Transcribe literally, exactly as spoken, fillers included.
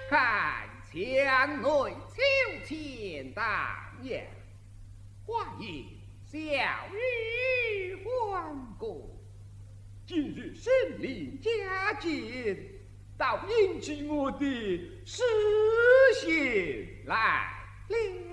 看墙内秋千荡漾，花影小雨欢歌。今日神灵加减，倒引起我的诗兴来了。